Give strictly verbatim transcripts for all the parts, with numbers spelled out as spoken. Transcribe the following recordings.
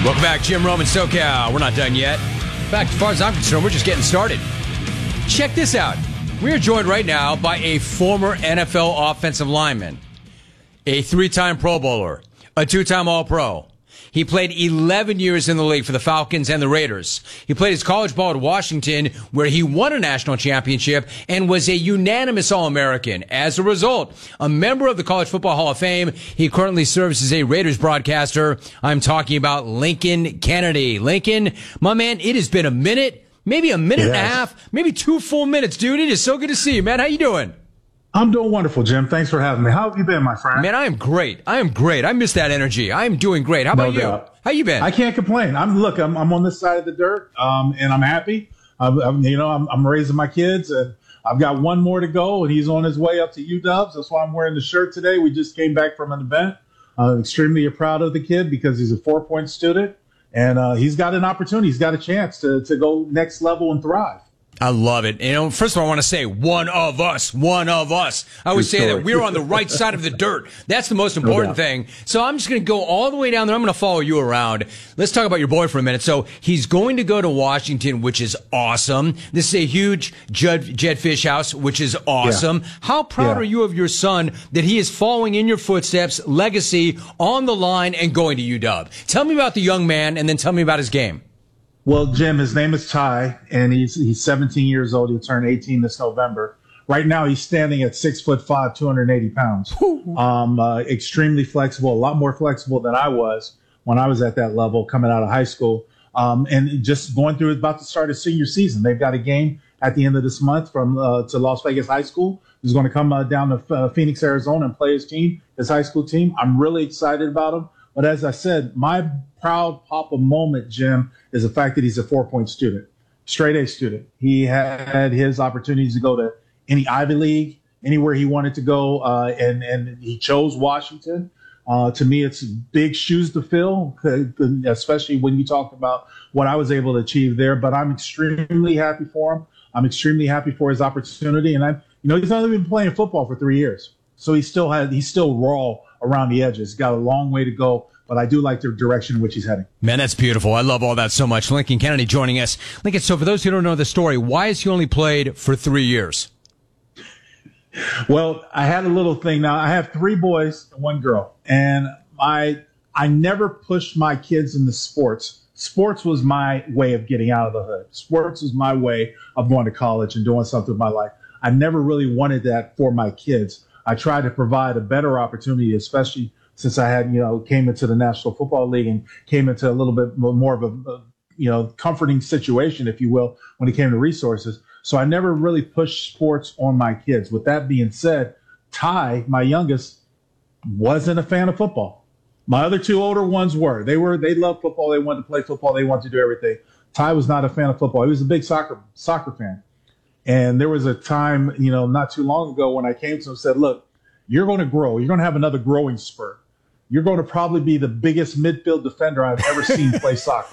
Welcome back, Jim Rome and SoCal. We're not done yet. In fact, as far as I'm concerned, we're just getting started. Check this out. We are joined right now by a former N F L offensive lineman, a three-time Pro Bowler, a two-time All-Pro. He played eleven years in the league for the Falcons and the Raiders. He played his college ball at Washington, where he won a national championship and was a unanimous All-American. As a result, a member of the College Football Hall of Fame, he currently serves as a Raiders broadcaster. I'm talking about Lincoln Kennedy. Lincoln, my man, it has been a minute, maybe a minute yes. and a half, maybe two full minutes, dude. It is so good to see you, man. How you doing? I'm doing wonderful, Jim. Thanks for having me. How have you been, my friend? Man, I am great. I am great. I miss that energy. I am doing great. How about no you? Doubt. How you been? I can't complain. I'm look. I'm I'm on this side of the dirt, um, and I'm happy. I'm, I'm you know I'm I'm raising my kids, and I've got one more to go, and he's on his way up to U W. That's why I'm wearing the shirt today. We just came back from an event. I'm extremely proud of the kid because he's a four point student, and uh, he's got an opportunity. He's got a chance to to go next level and thrive. I love it. You know, first of all, I want to say one of us, one of us. I always say that we're on the right side of the dirt. That's the most important thing. So I'm just going to go all the way down there. I'm going to follow you around. Let's talk about your boy for a minute. So he's going to go to Washington, which is awesome. This is a huge Jed, Jed Fish house, which is awesome. Yeah. How proud yeah. are you of your son that he is following in your footsteps, legacy on the line, and going to U W? Tell me about the young man, and then tell me about his game. Well, Jim, his name is Ty, and he's he's seventeen years old. He'll turn eighteen this November. Right now, he's standing at six foot five, two hundred eighty pounds. Um, uh, extremely flexible, a lot more flexible than I was when I was at that level coming out of high school. Um, and just going through, about to start his senior season. They've got a game at the end of this month from uh, to Las Vegas High School. He's going to come uh, down to uh, Phoenix, Arizona, and play his team, his high school team. I'm really excited about him. But as I said, my proud papa moment, Jim, is the fact that he's a four-point student, straight A student. He had his opportunities to go to any Ivy League, anywhere he wanted to go, uh, and, and he chose Washington. Uh, to me, it's big shoes to fill, especially when you talk about what I was able to achieve there. But I'm extremely happy for him. I'm extremely happy for his opportunity. And, I, you know, he's only been playing football for three years. So he still had, he's still raw around the edges. He's got a long way to go, but I do like the direction in which he's heading. Man, that's beautiful. I love all that so much. Lincoln Kennedy joining us. Lincoln, so for those who don't know the story, why has he only played for three years? Well, I had a little thing. Now, I have three boys and one girl, and I I never pushed my kids into sports. Sports was my way of getting out of the hood. Sports was my way of going to college and doing something with my life. I never really wanted that for my kids. I tried to provide a better opportunity, especially since I had, you know, came into the National Football League and came into a little bit more of a, a, you know, comforting situation, if you will, when it came to resources. So I never really pushed sports on my kids. With that being said, Ty, my youngest, wasn't a fan of football. My other two older ones were. They were. They loved football. They wanted to play football. They wanted to do everything. Ty was not a fan of football. He was a big soccer soccer fan. And there was a time, you know, not too long ago when I came to him and said, look, you're going to grow. You're going to have another growing spurt. You're going to probably be the biggest midfield defender I've ever seen play soccer.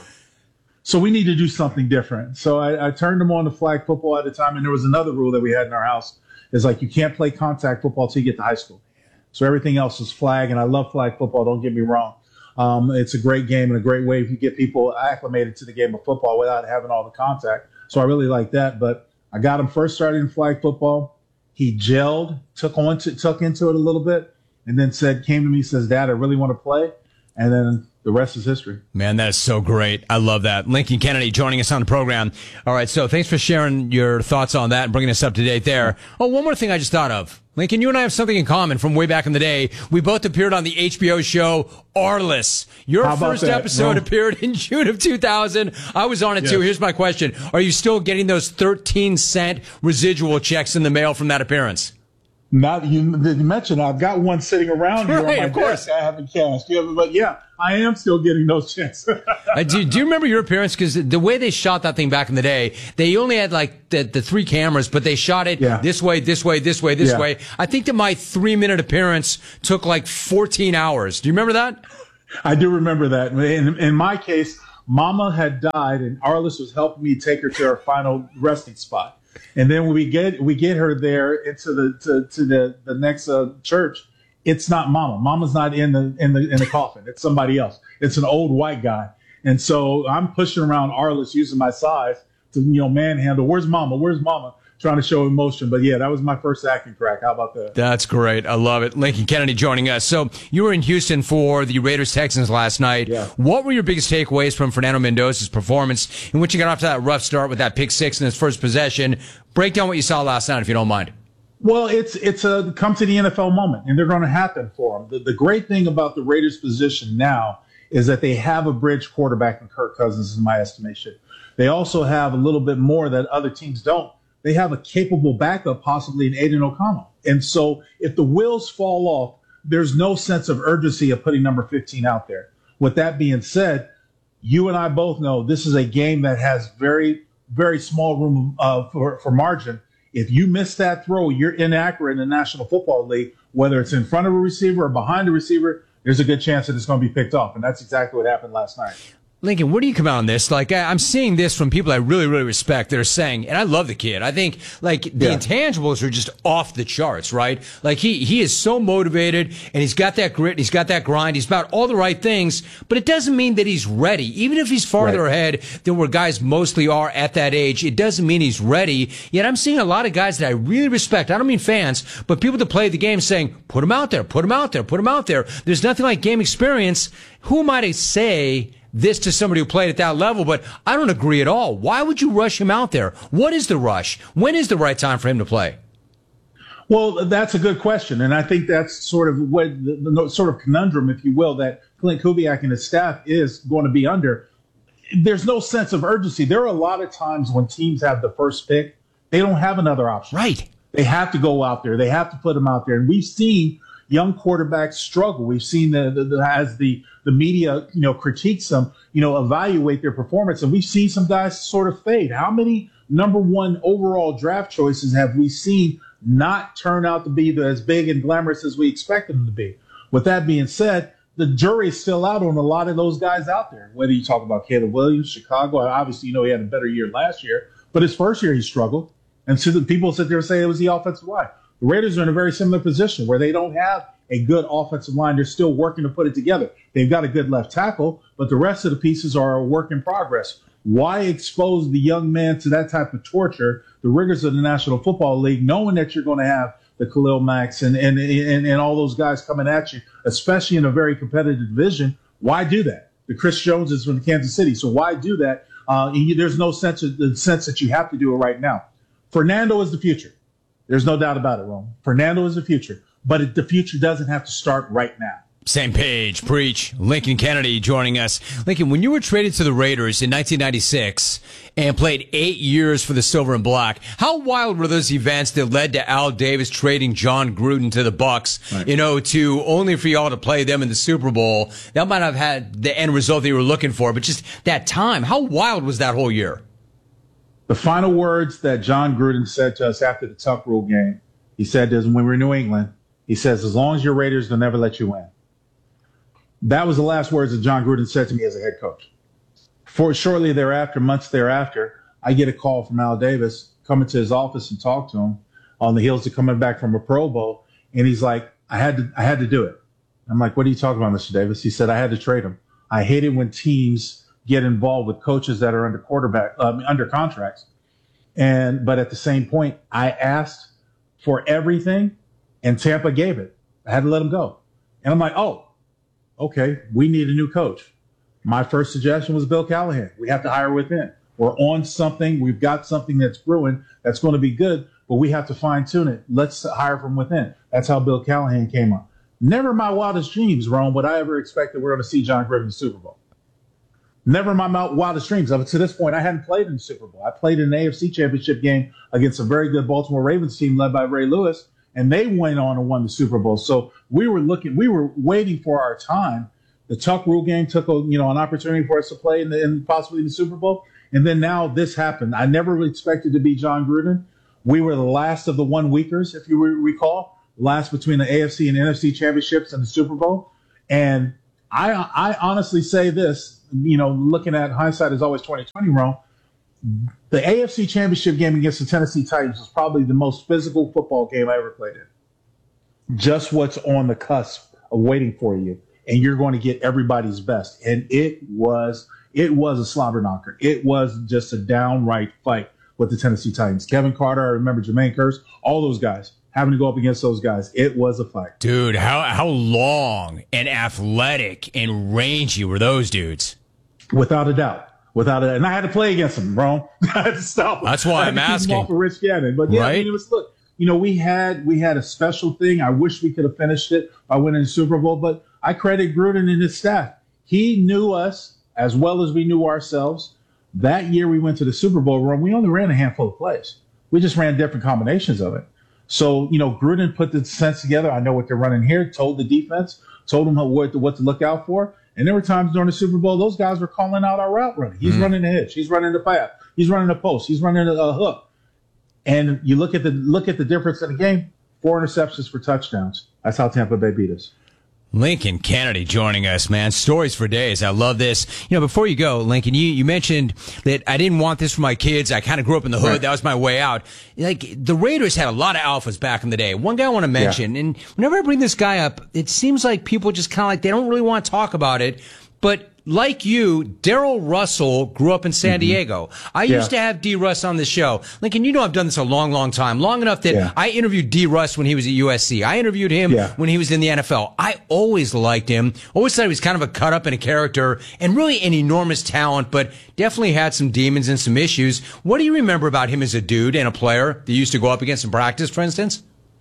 So we need to do something different. So I, I turned him on to flag football at the time. And there was another rule that we had in our house is like, you can't play contact football until you get to high school. So everything else is flag. And I love flag football. Don't get me wrong. Um, it's a great game and a great way to get people acclimated to the game of football without having all the contact. So I really like that. But I got him first started in flag football. He gelled, took on to, took into it a little bit, and then said, came to me, says, Dad, I really want to play. And then the rest is history. Man, that is so great. I love that. Lincoln Kennedy joining us on the program. All right, so thanks for sharing your thoughts on that and bringing us up to date there. Oh, one more thing I just thought of. Lincoln, you and I have something in common from way back in the day. We both appeared on the H B O show Arliss. Your first that? episode no. appeared in June of two thousand. I was on it yes. too. Here's my question. Are you still getting those thirteen cent residual checks in the mail from that appearance? Not you mentioned. I've got one sitting around here right, on my of course. desk. I haven't cashed. Yeah, but yeah, I am still getting those checks. uh, do, do you remember your appearance? Because the way they shot that thing back in the day, they only had like the, the three cameras, but they shot it yeah. this way, this way, this way, this yeah. way. I think that my three minute appearance took like fourteen hours. Do you remember that? I do remember that. In, in my case, Mama had died, and Arliss was helping me take her to her final resting spot. And then when we get we get her there into the to, to the the next uh, church, it's not Mama. Mama's not in the in the in the coffin. It's somebody else. It's an old white guy. And so I'm pushing around Arliss using my size to, you know, manhandle. Where's mama? Where's mama? Trying to show emotion. But yeah, that was my first acting crack. How about that? That's great. I love it. Lincoln Kennedy joining us. So you were in Houston for the Raiders Texans last night. Yeah. What were your biggest takeaways from Fernando Mendoza's performance in which he got off to that rough start with that pick six in his first possession? Break down what you saw last night, if you don't mind. Well, it's it's a come to the N F L moment, and they're going to happen for them. The, the great thing about the Raiders' position now is that they have a bridge quarterback in Kirk Cousins, in my estimation. They also have a little bit more that other teams don't. They have a capable backup, possibly in Aiden O'Connell. And so if the wheels fall off, there's no sense of urgency of putting number fifteen out there. With that being said, you and I both know this is a game that has very, very small room uh, for, for margin. If you miss that throw, you're inaccurate in the National Football League, whether it's in front of a receiver or behind a receiver, there's a good chance that it's going to be picked off. And that's exactly what happened last night. Lincoln, where do you come out on this? Like, I, I'm seeing this from people I really, really respect that are saying, and I love the kid. I think, like, the yeah. intangibles are just off the charts, right? Like, he, he is so motivated, and he's got that grit, he's got that grind, he's about all the right things, but it doesn't mean that he's ready. Even if he's farther right. ahead than where guys mostly are at that age, it doesn't mean he's ready. Yet I'm seeing a lot of guys that I really respect. I don't mean fans, but people that play the game saying, put him out there, put him out there, put him out there. There's nothing like game experience. Who am I to say this to somebody who played at that level? But I don't agree at all. Why would you rush him out there? What is the rush? When is the right time for him to play? Well, that's a good question. And I think that's sort of what the, the sort of conundrum, if you will, that Clint Kubiak and his staff is going to be under. There's no sense of urgency. There are a lot of times when teams have the first pick, they don't have another option. Right. They have to go out there. They have to put them out there. And we've seen young quarterbacks struggle. We've seen the, the, the as the the media, you know, critiques them, you know, evaluate their performance, and we've seen some guys sort of fade. How many number one overall draft choices have we seen not turn out to be the, as big and glamorous as we expected them to be? With that being said, the jury is still out on a lot of those guys out there. Whether you talk about Caleb Williams, Chicago, obviously, you know, he had a better year last year, but his first year he struggled, and so the people sit there and say it was the offensive line. The Raiders are in a very similar position where they don't have a good offensive line. They're still working to put it together. They've got a good left tackle, but the rest of the pieces are a work in progress. Why expose the young man to that type of torture, the rigors of the National Football League, knowing that you're going to have the Khalil Macks and, and, and, and all those guys coming at you, especially in a very competitive division? Why do that? The Chris Jones is from Kansas City, so why do that? Uh, there's no sense of, the sense that you have to do it right now. Fernando is the future. There's no doubt about it, Rome. Fernando is the future. But it, the future doesn't have to start right now. Same page, preach. Lincoln Kennedy joining us. Lincoln, when you were traded to the Raiders in nineteen ninety-six and played eight years for the Silver and Black, how wild were those events that led to Al Davis trading John Gruden to the Bucks, right. you know, to only for y'all to play them in the Super Bowl? That might have had the end result that you were looking for, but just that time, how wild was that whole year? The final words that John Gruden said to us after the Tuck Rule game, he said this when we were in New England. He says, as long as you're Raiders, they'll never let you win. That was the last words that John Gruden said to me as a head coach. For shortly thereafter, months thereafter, I get a call from Al Davis, coming to his office and talk to him on the heels of coming back from a Pro Bowl. And he's like, I had to, I had to do it. I'm like, what are you talking about, Mister Davis? He said, I had to trade him. I hate it when teams get involved with coaches that are under quarterback, um, under contracts. And, but at the same point, I asked for everything and Tampa gave it. I had to let him go. And I'm like, oh, okay, we need a new coach. My first suggestion was Bill Callahan. We have to hire within. We're on something. We've got something that's brewing that's going to be good, but we have to fine tune it. Let's hire from within. That's how Bill Callahan came up. Never in my wildest dreams, Rome, would I ever expect that we're going to see John Gruden in the Super Bowl. Never in my wildest dreams. Up to this point, I hadn't played in the Super Bowl. I played in an A F C Championship game against a very good Baltimore Ravens team led by Ray Lewis, and they went on and won the Super Bowl. So we were looking, we were waiting for our time. The Tuck Rule game took a, you know, an opportunity for us to play in, the, in possibly in the Super Bowl, and then now this happened. I never expected to be John Gruden. We were the last of the one weekers, if you recall, last between the A F C and N F C championships and the Super Bowl. And I, I honestly say this. You know, looking at hindsight is always twenty twenty, Rome. The A F C Championship game against the Tennessee Titans was probably the most physical football game I ever played in. Just what's on the cusp of waiting for you, and you're going to get everybody's best. And it was It was a slobber knocker. It was just a downright fight with the Tennessee Titans. Kevin Carter, I remember Jermaine Kearse, all those guys having to go up against those guys. It was a fight. Dude, how how long and athletic and rangy were those dudes? Without a doubt. Without a doubt. And I had to play against them, bro. I had to stop them. That's why I'm asking. Off of Rich Gannon. But yeah, right? I mean, it was, look, you know, we had we had a special thing. I wish we could have finished it by winning the Super Bowl, but I credit Gruden and his staff. He knew us as well as we knew ourselves. That year we went to the Super Bowl run. We only ran a handful of plays. We just ran different combinations of it. So, you know, Gruden put the sense together. I know what they're running here, told the defense, told them what to, what to look out for. And there were times during the Super Bowl, those guys were calling out our route running. He's mm. running the hitch. He's running the pass. He's running the post. He's running a, a hook. And you look at the look at the difference in the game, four interceptions for touchdowns. That's how Tampa Bay beat us. Lincoln Kennedy joining us, man. Stories for days. I love this. You know, before you go, Lincoln, you, you mentioned that I didn't want this for my kids. I kind of grew up in the hood. Right. That was my way out. Like, the Raiders had a lot of alphas back in the day. One guy I want to mention, yeah. and whenever I bring this guy up, it seems like people just kind of like, they don't really want to talk about it. But like you, Darrell Russell grew up in San mm-hmm. Diego. I yeah. used to have D. Russ on the show. Lincoln, you know I've done this a long, long time. Long enough that yeah. I interviewed D. Russ when he was at U S C. I interviewed him yeah. when he was in the N F L. I always liked him. Always thought he was kind of a cut-up and a character and really an enormous talent, but definitely had some demons and some issues. What do you remember about him as a dude and a player that you used to go up against in practice, for instance?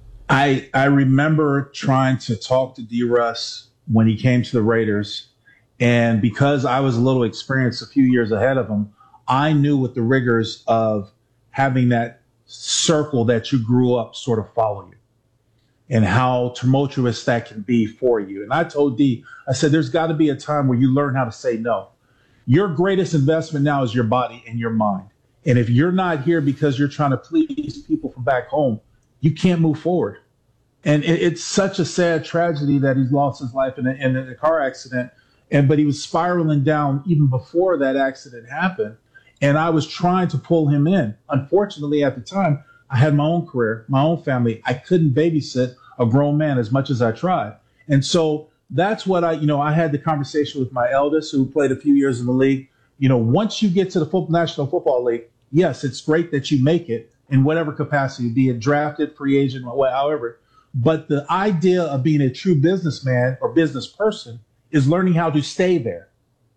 I I remember trying to talk to D. Russ when he came to the Raiders. And because I was a little experienced a few years ahead of him, I knew what the rigors of having that circle that you grew up sort of follow you and how tumultuous that can be for you. And I told D, I said, there's got to be a time where you learn how to say no. Your greatest investment now is your body and your mind. And if you're not here because you're trying to please people from back home, you can't move forward. And it, it's such a sad tragedy that he's lost his life in a, in a car accident. And but he was spiraling down even before that accident happened. And I was trying to pull him in. Unfortunately, at the time, I had my own career, my own family. I couldn't babysit a grown man as much as I tried. And so that's what I, you know, I had the conversation with my eldest who played a few years in the league. You know, once you get to the football, National Football League, yes, it's great that you make it in whatever capacity, be it drafted, free agent, however. But the idea of being a true businessman or business person is learning how to stay there.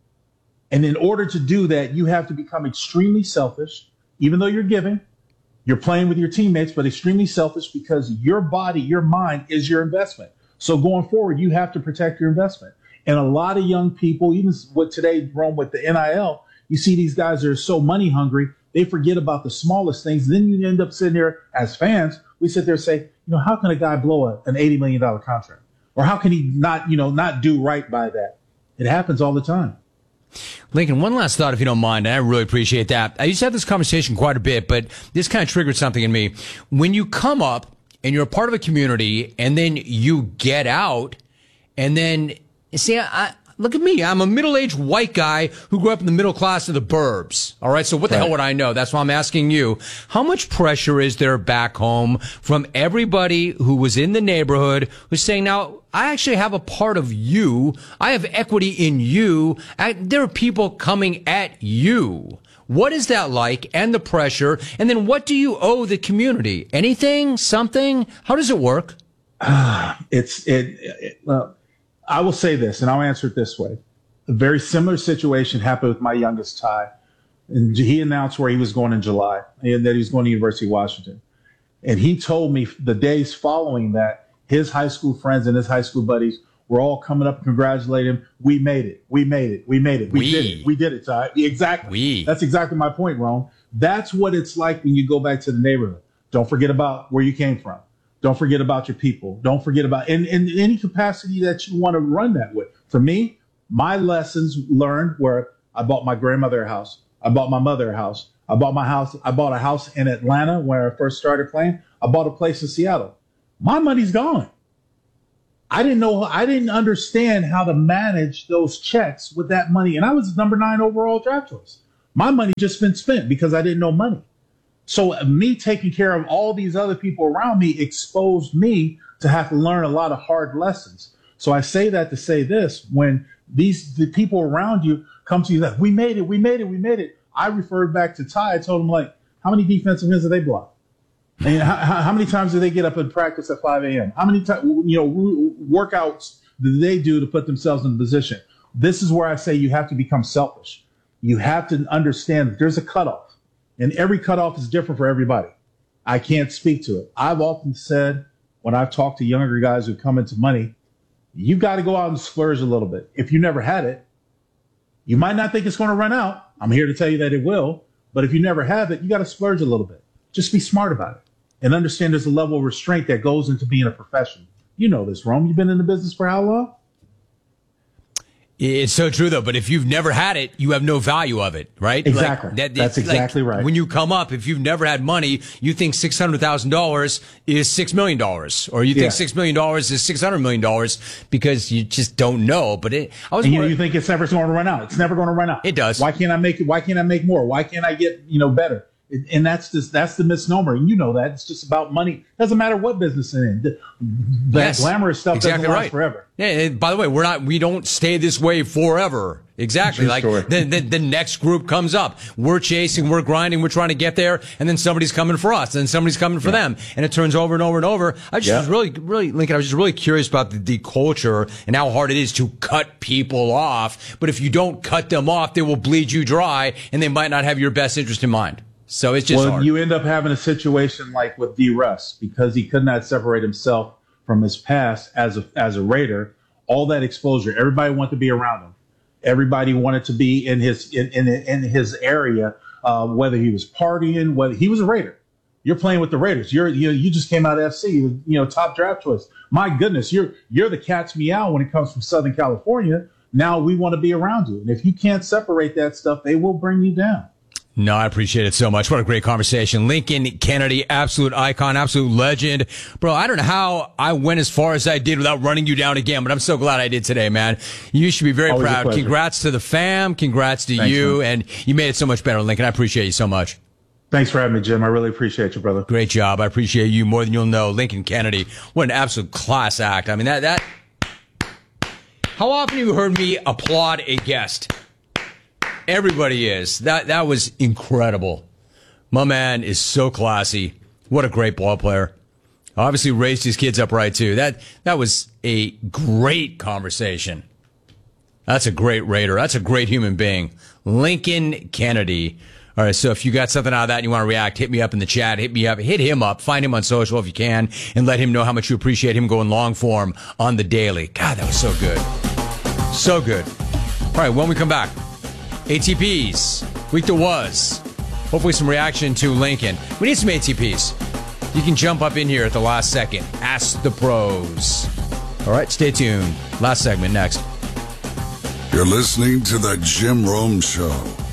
And in order to do that, you have to become extremely selfish, even though you're giving, you're playing with your teammates, but extremely selfish because your body, your mind is your investment. So going forward, you have to protect your investment. And a lot of young people, even with today, Rome, with the N I L, you see these guys that are so money hungry, they forget about the smallest things. Then you end up sitting here as fans, we sit there and say, you know, how can a guy blow a, an eighty million dollars contract? Or how can he not, you know, not do right by that? It happens all the time. Lincoln, one last thought, if you don't mind, and I really appreciate that. I used to have this conversation quite a bit, but this kind of triggered something in me. When you come up and you're a part of a community and then you get out and then, see, I, look at me. I'm a middle-aged white guy who grew up in the middle class of the burbs. All right. So what the right. hell would I know? That's why I'm asking you. How much pressure is there back home from everybody who was in the neighborhood who's saying, now, I actually have a part of you. I have equity in you. I, there are people coming at you. What is that like and the pressure? And then what do you owe the community? Anything? Something? How does it work? Uh, it's, it, it well, I will say this, and I'll answer it this way. A very similar situation happened with my youngest, Ty. And he announced where he was going in July and that he was going to University of Washington. And he told me the days following that, his high school friends and his high school buddies were all coming up and congratulating him. We made it. We made it. We made it. We, we. did it. We did it, Ty. Exactly. We. That's exactly my point, Ron. That's what it's like when you go back to the neighborhood. Don't forget about where you came from. Don't forget about your people. Don't forget about in, in any capacity that you want to run that with. For me, my lessons learned were I bought my grandmother a house. I bought my mother a house. I bought my house. I bought a house in Atlanta where I first started playing. I bought a place in Seattle. My money's gone. I didn't know. I didn't understand how to manage those checks with that money. And I was number nine overall draft choice. My money just been spent because I didn't know money. So me taking care of all these other people around me exposed me to have to learn a lot of hard lessons. So I say that to say this: when these the people around you come to you that we made it, we made it, we made it. I referred back to Ty. I told him, like, how many defensive ends did they block? And how, how many times did they get up and practice at five a.m.? How many times, you know, workouts did they do to put themselves in a position? This is where I say you have to become selfish. You have to understand that there's a cutoff, and every cutoff is different for everybody. I can't speak to it. I've often said when I've talked to younger guys who come into money, you got to go out and splurge a little bit. If you never had it, you might not think it's going to run out. I'm here to tell you that it will. But if you never have it, you got to splurge a little bit. Just be smart about it and understand there's a level of restraint that goes into being a professional. You know this, Rome. You've been in the business for how long? It's so true, though. But if you've never had it, you have no value of it, right? Exactly. Like, that, That's exactly like right. When you come up, if you've never had money, you think six hundred thousand dollars is six million dollars. Or you think Yeah. six million dollars is six hundred million dollars because you just don't know. But it, I was And you, more, you think it's never going to run out. It's never going to run out. It does. Why can't I make it? Why can't I make more? Why can't I get, you know, better? And that's just, that's the misnomer. And you know that. It's just about money. Doesn't matter what business it's in. The, that Yes, glamorous stuff exactly doesn't last right. forever. Yeah. And by the way, we're not. We don't stay this way forever. Exactly. True Like story. the, the the next group comes up. We're chasing. We're grinding. We're trying to get there. And then somebody's coming for us. And somebody's coming for Yeah. them. And it turns over and over and over. I just Yeah. was really, really, Lincoln. I was just really curious about the, the culture and how hard it is to cut people off. But if you don't cut them off, they will bleed you dry, and they might not have your best interest in mind. So it's just Well, hard. you end up having a situation like with D. Russ because he could not separate himself from his past as a as a Raider. All that exposure, everybody wanted to be around him. Everybody wanted to be in his in in, in his area, uh, whether he was partying, whether he was a Raider. You're playing with the Raiders. You're you you just came out of F C, you know, top draft choice. My goodness, you're you're the cat's meow when it comes from Southern California. Now we want to be around you, and if you can't separate that stuff, they will bring you down. No, I appreciate it so much. What a great conversation. Lincoln Kennedy, absolute icon, absolute legend. Bro, I don't know how I went as far as I did without running you down again, but I'm so glad I did today, man. You should be very Always a proud. pleasure. Congrats to the fam. Congrats to Thanks, you. man. And you made it so much better, Lincoln. I appreciate you so much. Thanks for having me, Jim. I really appreciate you, brother. Great job. I appreciate you more than you'll know. Lincoln Kennedy, what an absolute class act. I mean, that, that, how often have you heard me applaud a guest? Everybody is. That, that was incredible. My man is so classy. What a great ball player. Obviously raised his kids up right, too. That that was a great conversation. That's a great Raider. That's a great human being. Lincoln Kennedy. All right, so if you got something out of that and you want to react, hit me up in the chat. Hit me up. Hit him up. Find him on social if you can, and let him know how much you appreciate him going long form on the daily. God, that was so good. So good. All right, when we come back, A T Ps. Week that was. Hopefully some reaction to Lincoln. We need some A T Ps. You can jump up in here at the last second. Ask the pros. All right, stay tuned. Last segment next. You're listening to the Jim Rome Show.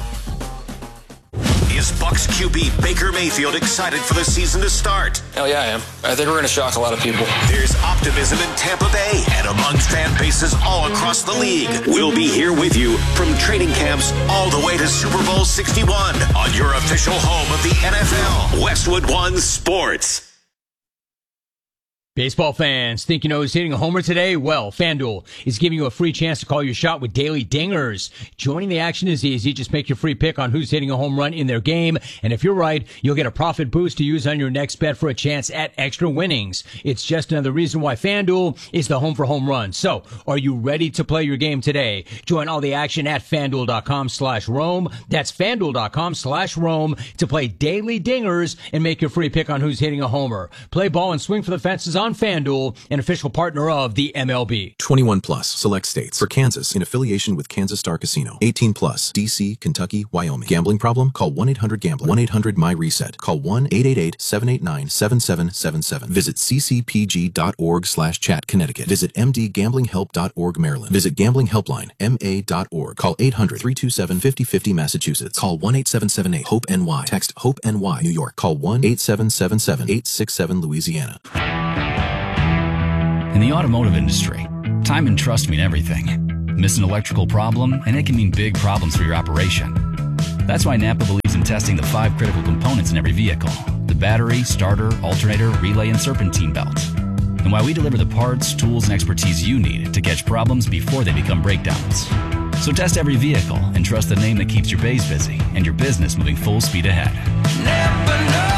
Is Bucs Q B Baker Mayfield excited for the season to start? Hell yeah, I am. I think we're going to shock a lot of people. There's optimism in Tampa Bay and among fan bases all across the league. We'll be here with you from training camps all the way to Super Bowl sixty-one on your official home of the N F L, Westwood One Sports. Baseball fans, think you know who's hitting a homer today? Well, FanDuel is giving you a free chance to call your shot with daily dingers. Joining the action is easy. Just make your free pick on who's hitting a home run in their game. And if you're right, you'll get a profit boost to use on your next bet for a chance at extra winnings. It's just another reason why FanDuel is the home for home runs. So, are you ready to play your game today? Join all the action at FanDuel.com slash Rome. That's FanDuel.com slash Rome to play daily dingers and make your free pick on who's hitting a homer. Play ball and swing for the fences on FanDuel, an official partner of the M L B. twenty-one plus, select states. For Kansas, in affiliation with Kansas Star Casino. eighteen plus, D C, Kentucky, Wyoming. Gambling problem? Call one eight hundred gambler. one eight hundred my reset. Call one eight eight eight, seven eight nine, seven seven seven seven. Visit ccpg.org slash chat Connecticut. Visit m d gambling help dot org Maryland. Visit Gambling Helpline, M A dot org. Call eight hundred, three two seven, five oh five oh Massachusetts. Call one eight seven seven eight, hope N Y. Text HOPE N Y, New York. Call one eight seven seven seven, eight six seven Louisiana. In the automotive industry, time and trust mean everything. Miss an electrical problem, and it can mean big problems for your operation. That's why Napa believes in testing the five critical components in every vehicle: the battery, starter, alternator, relay, and serpentine belt. and why we deliver the parts, tools, and expertise you need to catch problems before they become breakdowns. So test every vehicle and trust the name that keeps your bays busy and your business moving full speed ahead. Never know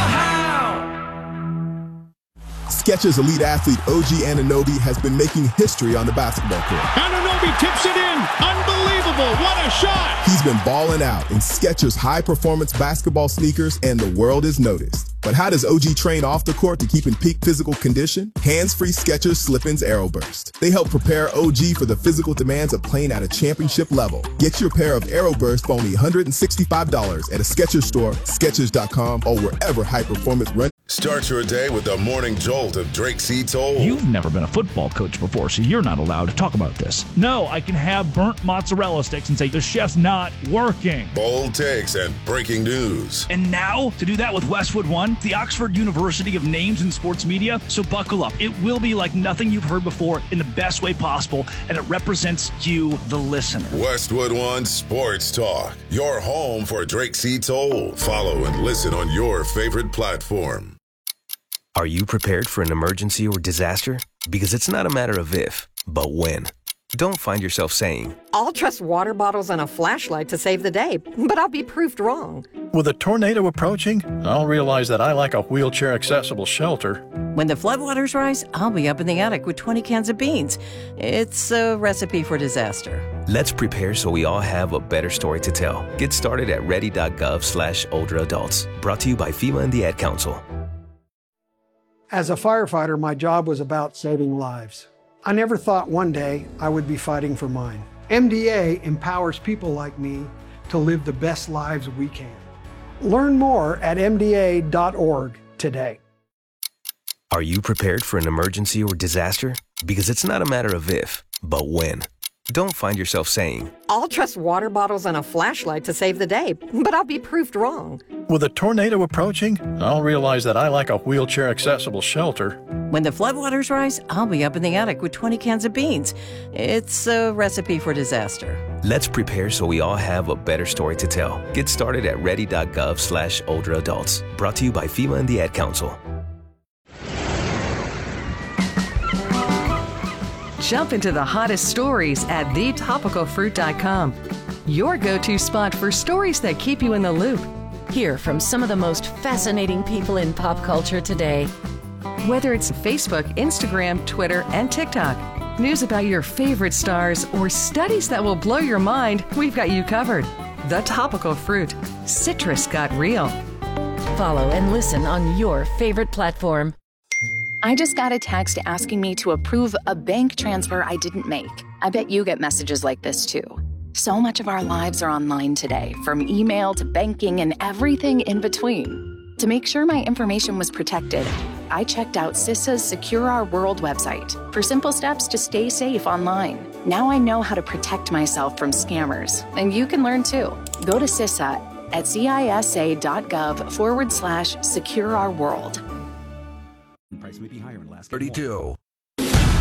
how. Skechers elite athlete O G Anunoby has been making history on the basketball court. Anunoby tips it in. Unbelievable. What a shot. He's been balling out in Skechers high-performance basketball sneakers, and the world has noticed. But how does O G train off the court to keep in peak physical condition? Hands-free Skechers Slip-ins Aeroburst. They help prepare O G for the physical demands of playing at a championship level. Get your pair of Aeroburst for only one hundred sixty-five dollars at a Skechers store, Skechers dot com, or wherever high-performance run. Start your day with the morning jolt of Drake C. Toll. You've never been a football coach before, so you're not allowed to talk about this. No, I can have burnt mozzarella sticks and say the chef's not working. Bold takes and breaking news. And now, to do that with Westwood One, the Oxford University of names in sports media. So buckle up. It will be like nothing you've heard before in the best way possible, and it represents you, the listener. Westwood One Sports Talk, your home for Drake C. Toll. Follow and listen on your favorite platform. Are you prepared for an emergency or disaster? Because it's not a matter of if, but when. Don't find yourself saying, I'll trust water bottles and a flashlight to save the day, but I'll be proved wrong. With a tornado approaching, I'll realize that I like a wheelchair-accessible shelter. When the floodwaters rise, I'll be up in the attic with twenty cans of beans. It's a recipe for disaster. Let's prepare so we all have a better story to tell. Get started at ready.gov slash older adults. Brought to you by FEMA and the Ad Council. As a firefighter, my job was about saving lives. I never thought one day I would be fighting for mine. M D A empowers people like me to live the best lives we can. Learn more at M D A dot org today. Are you prepared for an emergency or disaster? Because it's not a matter of if, but when. Don't find yourself saying, I'll trust water bottles and a flashlight to save the day, but I'll be proved wrong. With a tornado approaching, I'll realize that I like a wheelchair-accessible shelter. When the floodwaters rise, I'll be up in the attic with twenty cans of beans. It's a recipe for disaster. Let's prepare so we all have a better story to tell. Get started at ready.gov slash older adults. Brought to you by FEMA and the Ad Council. Jump into the hottest stories at the topical fruit dot com. Your go-to spot for stories that keep you in the loop. Hear from some of the most fascinating people in pop culture today. Whether it's Facebook, Instagram, Twitter, and TikTok, news about your favorite stars, or studies that will blow your mind, we've got you covered. The Topical Fruit. Citrus got real. Follow and listen on your favorite platform. I just got a text asking me to approve a bank transfer I didn't make. I bet you get messages like this too. So much of our lives are online today, from email to banking and everything in between. To make sure my information was protected, I checked out CISA's Secure Our World website for simple steps to stay safe online. Now I know how to protect myself from scammers, and you can learn too. Go to CISA at cisa.gov forward slash secure our world. Price may be higher in Alaska. thirty-two.